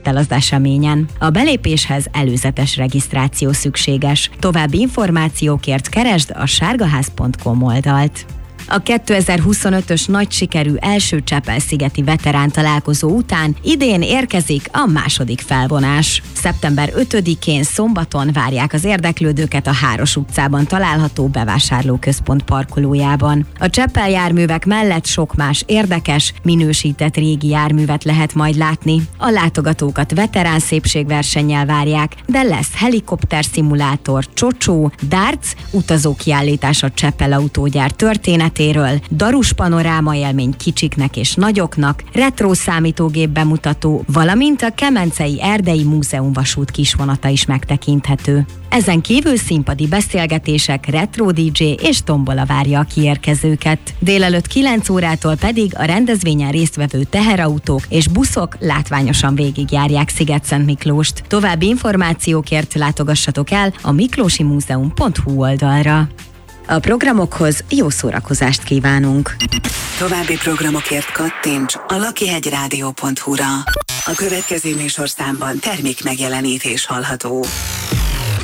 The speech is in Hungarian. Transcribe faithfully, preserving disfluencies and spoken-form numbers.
vett el az eseményen. A belépéshez előzetes regisztráció szükséges. További információkért keresd a sárgaház pont com oldalt. A kétezer-huszonötös nagy sikerű első Csepel-szigeti veterán találkozó után idén érkezik a második felvonás. szeptember ötödikén szombaton várják az érdeklődőket a Háros utcában található bevásárlóközpont parkolójában. A Csepel járművek mellett sok más érdekes, minősített régi járművet lehet majd látni. A látogatókat veterán szépségversennyel várják, de lesz helikopter szimulátor, csocsó, darts, utazókiállítás a Csepel autógyár történet, darus panoráma élmény kicsiknek és nagyoknak, retro számítógép bemutató, valamint a Kemencei Erdei Múzeum vasút kisvonata is megtekinthető. Ezen kívül színpadi beszélgetések, retro dé dzsé és tombola várja a kiérkezőket. Délelőtt kilenc órától pedig a rendezvényen résztvevő teherautók és buszok látványosan végigjárják Szigetszentmiklóst. További információkért látogassatok el a miklósimúzeum pont hu oldalra. A programokhoz jó szórakozást kívánunk! További programokért kattints a lakihegy rádió pont hu-ra. A következő műsorszámban termék megjelenítés hallható.